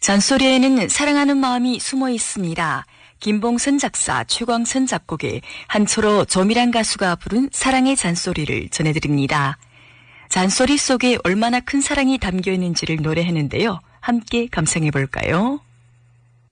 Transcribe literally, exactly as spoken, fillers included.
잔소리에는 사랑하는 마음이 숨어 있습니다. 김봉선 작사, 최광선 작곡의 한초로 조미란 가수가 부른 사랑의 잔소리를 전해드립니다. 잔소리 속에 얼마나 큰 사랑이 담겨 있는지를 노래하는데요. 함께 감상해 볼까요?